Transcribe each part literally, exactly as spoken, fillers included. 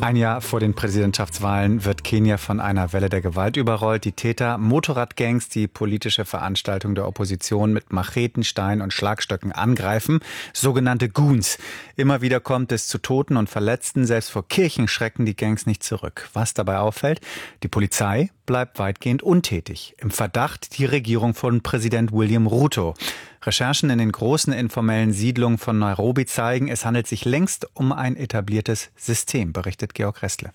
Ein Jahr vor den Präsidentschaftswahlen wird Kenia von einer Welle der Gewalt überrollt. Die Täter, Motorradgangs, die politische Veranstaltung der Opposition mit Macheten, Steinen und Schlagstöcken angreifen, sogenannte Goons. Immer wieder kommt es zu Toten und Verletzten. Selbst vor Kirchen schrecken die Gangs nicht zurück. Was dabei auffällt? Die Polizei bleibt weitgehend untätig. Im Verdacht die Regierung von Präsident William Ruto. Recherchen in den großen informellen Siedlungen von Nairobi zeigen, es handelt sich längst um ein etabliertes System, berichtet Georg Restle.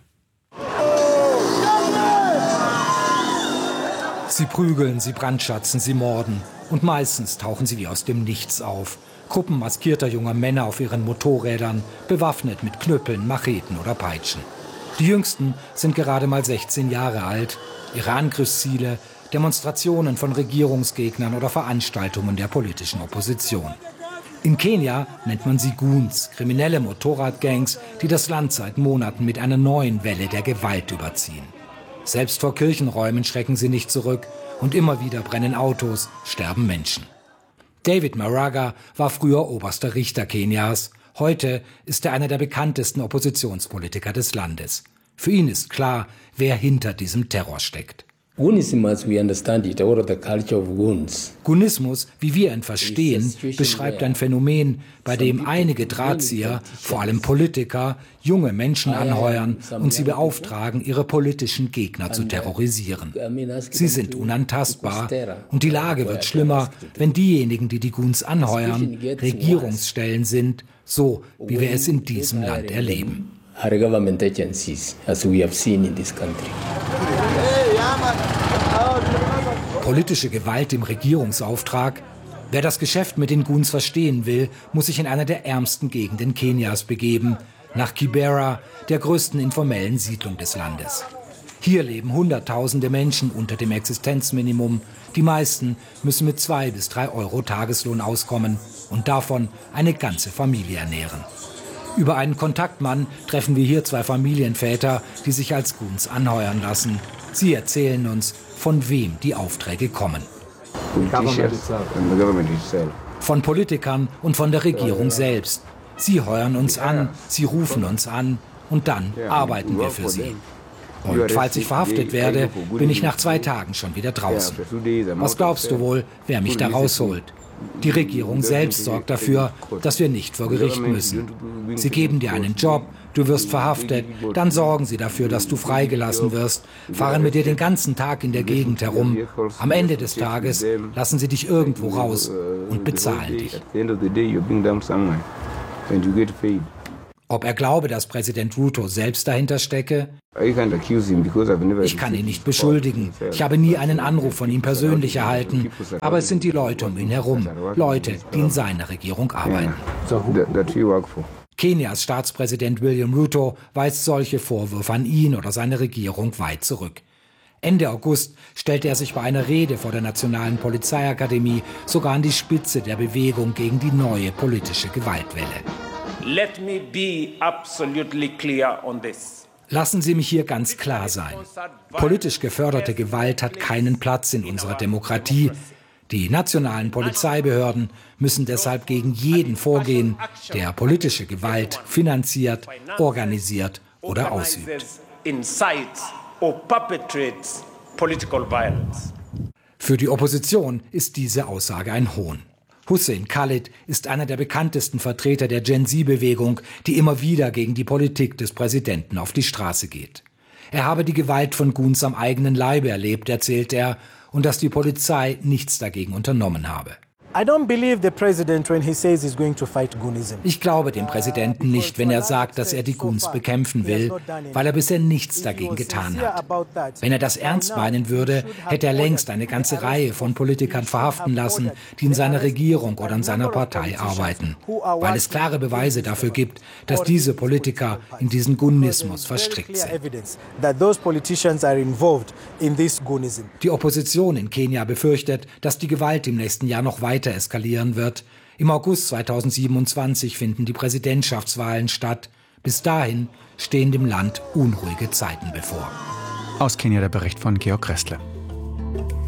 Sie prügeln, sie brandschatzen, sie morden. Und meistens tauchen sie wie aus dem Nichts auf. Gruppen maskierter junger Männer auf ihren Motorrädern, bewaffnet mit Knüppeln, Macheten oder Peitschen. Die Jüngsten sind gerade mal sechzehn Jahre alt. Ihre Angriffsziele: Demonstrationen von Regierungsgegnern oder Veranstaltungen der politischen Opposition. In Kenia nennt man sie Goons, kriminelle Motorradgangs, die das Land seit Monaten mit einer neuen Welle der Gewalt überziehen. Selbst vor Kirchenräumen schrecken sie nicht zurück und immer wieder brennen Autos, sterben Menschen. David Maraga war früher oberster Richter Kenias. Heute ist er einer der bekanntesten Oppositionspolitiker des Landes. Für ihn ist klar, wer hinter diesem Terror steckt. Goonismus, wie wir ihn verstehen, beschreibt ein Phänomen, bei dem einige Drahtzieher, vor allem Politiker, junge Menschen anheuern und sie beauftragen, ihre politischen Gegner zu terrorisieren. Sie sind unantastbar und die Lage wird schlimmer, wenn diejenigen, die die Goons anheuern, Regierungsstellen sind, so wie wir es in diesem Land erleben. Politische Gewalt im Regierungsauftrag. Wer das Geschäft mit den Goons verstehen will, muss sich in einer der ärmsten Gegenden Kenias begeben, nach Kibera, der größten informellen Siedlung des Landes. Hier leben Hunderttausende Menschen unter dem Existenzminimum. Die meisten müssen mit zwei bis drei Euro Tageslohn auskommen und davon eine ganze Familie ernähren. Über einen Kontaktmann treffen wir hier zwei Familienväter, die sich als Goons anheuern lassen. Sie erzählen uns, von wem die Aufträge kommen. Von Politikern und von der Regierung selbst. Sie heuern uns an, sie rufen uns an und dann arbeiten wir für sie. Und falls ich verhaftet werde, bin ich nach zwei Tagen schon wieder draußen. Was glaubst du wohl, wer mich da rausholt? Die Regierung selbst sorgt dafür, dass wir nicht vor Gericht müssen. Sie geben dir einen Job, du wirst verhaftet, dann sorgen sie dafür, dass du freigelassen wirst, fahren mit dir den ganzen Tag in der Gegend herum. Am Ende des Tages lassen sie dich irgendwo raus und bezahlen dich. Ob er glaube, dass Präsident Ruto selbst dahinter stecke? Ich kann ihn nicht beschuldigen. Ich habe nie einen Anruf von ihm persönlich erhalten. Aber es sind die Leute um ihn herum. Leute, die in seiner Regierung arbeiten. Kenias Staatspräsident William Ruto weist solche Vorwürfe an ihn oder seine Regierung weit zurück. Ende August stellte er sich bei einer Rede vor der Nationalen Polizeiakademie sogar an die Spitze der Bewegung gegen die neue politische Gewaltwelle. Let me be absolutely clear on this. Lassen Sie mich hier ganz klar sein. Politisch geförderte Gewalt hat keinen Platz in unserer Demokratie. Die nationalen Polizeibehörden müssen deshalb gegen jeden vorgehen, der politische Gewalt finanziert, organisiert oder ausübt. Für die Opposition ist diese Aussage ein Hohn. Hussein Khalid ist einer der bekanntesten Vertreter der Gen-Z-Bewegung, die immer wieder gegen die Politik des Präsidenten auf die Straße geht. Er habe die Gewalt von Goons am eigenen Leibe erlebt, erzählt er, und dass die Polizei nichts dagegen unternommen habe. Ich glaube dem Präsidenten nicht, wenn er sagt, dass er die Goons bekämpfen will, weil er bisher nichts dagegen getan hat. Wenn er das ernst meinen würde, hätte er längst eine ganze Reihe von Politikern verhaften lassen, die in seiner Regierung oder in seiner Partei arbeiten, weil es klare Beweise dafür gibt, dass diese Politiker in diesen Goonismus verstrickt sind. Die Opposition in Kenia befürchtet, dass die Gewalt im nächsten Jahr noch weiter eskalieren wird. Im August zweitausendsiebenundzwanzig finden die Präsidentschaftswahlen statt. Bis dahin stehen dem Land unruhige Zeiten bevor. Aus Kenia der Bericht von Georg Restle.